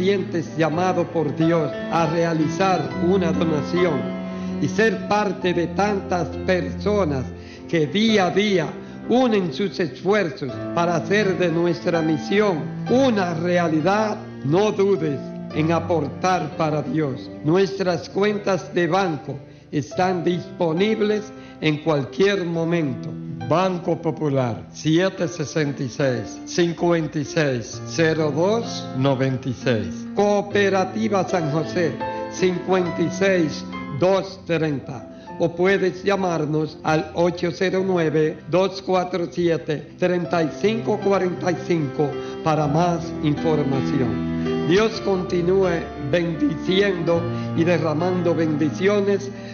sientes llamado por Dios a realizar una donación y ser parte de tantas personas que día a día unen sus esfuerzos para hacer de nuestra misión una realidad, no dudes en aportar para Dios. Nuestras cuentas de banco están disponibles en cualquier momento. Banco Popular 766-5602-96. Cooperativa San José 56230. O puedes llamarnos al 809-247-3545 para más información. Dios continúe bendiciendo y derramando bendiciones